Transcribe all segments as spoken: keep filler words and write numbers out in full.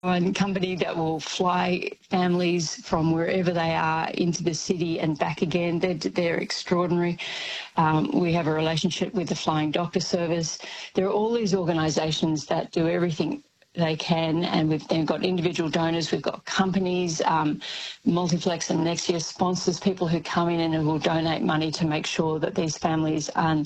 One company that will fly families from wherever they are into the city and back again. They're, they're extraordinary. Um, we have a relationship with the Flying Doctor Service. There are all these organisations that do everything they can, and we've then got individual donors, we've got companies, um, Multiplex and Nexia sponsors, people who come in and who will donate money to make sure that these families are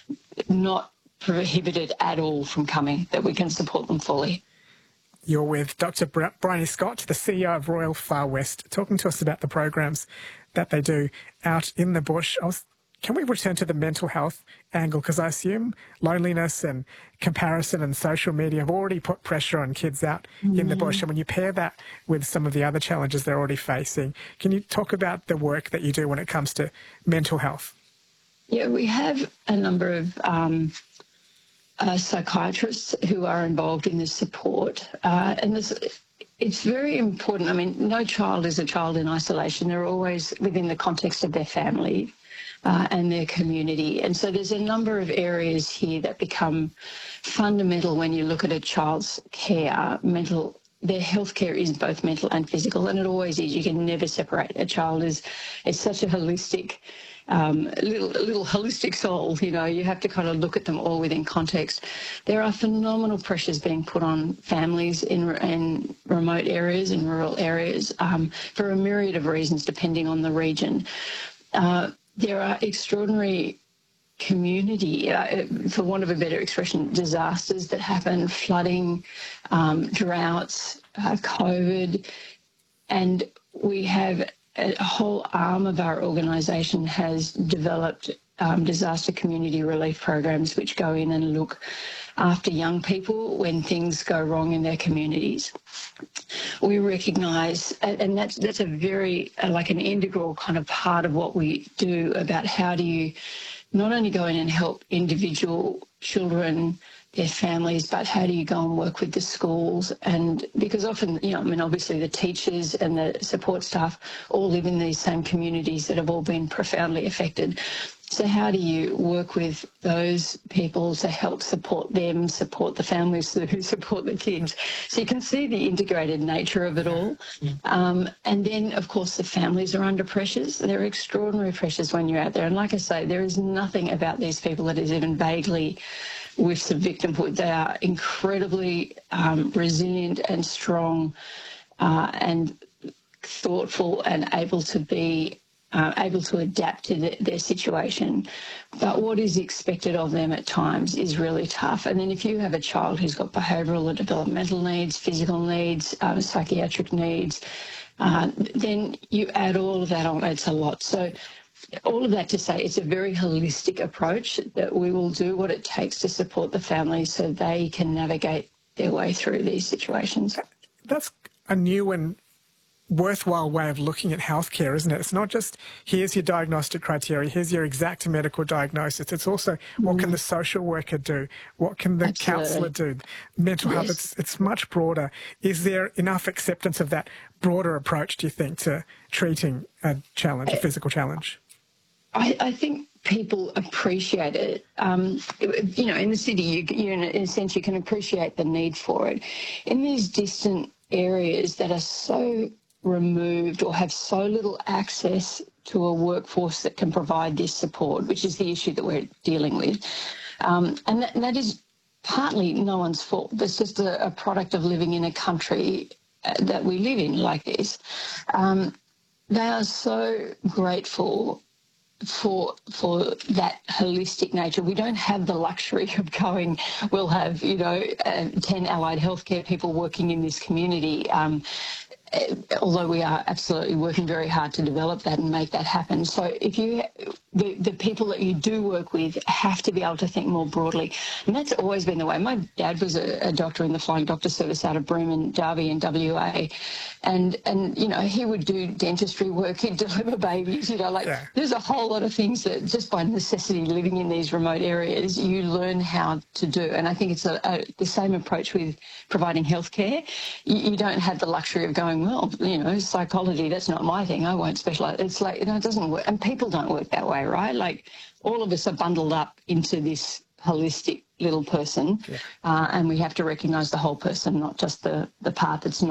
not prohibited at all from coming, that we can support them fully. You're with Doctor Bryony Scott, the C E O of Royal Far West, talking to us about the programs that they do out in the bush. I was, can we return to the mental health angle? Because I assume loneliness and comparison and social media have already put pressure on kids out mm. in the bush. And when you pair that with some of the other challenges they're already facing, can you talk about the work that you do when it comes to mental health? Yeah, we have a number of um, Uh, psychiatrists who are involved in this support. Uh, and this, it's very important. I mean, no child is a child in isolation. They're always within the context of their family uh, and their community. And so there's a number of areas here that become fundamental when you look at a child's care. Mental, their healthcare is both mental and physical, and it always is. You can never separate. A child is, it's such a holistic Um, little, little holistic soul, you know, you have to kind of look at them all within context. There are phenomenal pressures being put on families in, in remote areas, in rural areas, um, for a myriad of reasons, depending on the region. Uh, there are extraordinary community, uh, for want of a better expression, disasters that happen, flooding, um, droughts, uh, COVID, and we have a whole arm of our organisation has developed um, disaster community relief programs which go in and look after young people when things go wrong in their communities. We recognise, and that's, that's a very, uh, like an integral kind of part of what we do about how do you not only go in and help individual children, their families, but how do you go and work with the schools? And because often, you know, I mean, obviously the teachers and the support staff all live in these same communities that have all been profoundly affected. So how do you work with those people to help support them, support the families who support the kids? So you can see the integrated nature of it all. Um, and then, of course, the families are under pressures. There are extraordinary pressures when you're out there. And like I say, there is nothing about these people that is even vaguely whiffs of victimhood. They are incredibly um, resilient and strong uh, and thoughtful and able to be uh, able to adapt to the, their situation. But what is expected of them at times is really tough. And then if you have a child who's got behavioural or developmental needs, physical needs, um, psychiatric needs, uh, then you add all of that on, it's a lot. So all of that to say, it's a very holistic approach that we will do what it takes to support the families so they can navigate their way through these situations. That's a new and worthwhile way of looking at healthcare, isn't it? It's not just here's your diagnostic criteria, here's your exact medical diagnosis. It's also what mm. can the social worker do? What can the Absolutely. counsellor do? Mental yes. health, it's, it's much broader. Is there enough acceptance of that broader approach, do you think, to treating a challenge, a physical challenge? I, I think people appreciate it. Um, you know, in the city, you, you in a sense, you can appreciate the need for it. In these distant areas that are so removed or have so little access to a workforce that can provide this support, which is the issue that we're dealing with, um, and that, that is partly no one's fault. That's just a, a product of living in a country that we live in like this. Um, they are so grateful for for that holistic nature. We don't have the luxury of going, we'll have, you know, uh, ten allied healthcare people working in this community, um, although we are absolutely working very hard to develop that and make that happen. So if you, the, the people that you do work with have to be able to think more broadly. And that's always been the way. My dad was a, a doctor in the Flying Doctor Service out of Broome and Derby in W A. And, and, you know, he would do dentistry work, he'd deliver babies, you know, like yeah. there's a whole lot of things that just by necessity living in these remote areas, you learn how to do. And I think it's a, a, the same approach with providing healthcare. You, you don't have the luxury of going, well, you know, psychology, that's not my thing, I won't specialise. It's like, you know, it doesn't work. And people don't work that way, right? Like all of us are bundled up into this holistic little person, yeah. uh, and we have to recognise the whole person, not just the, the part that's not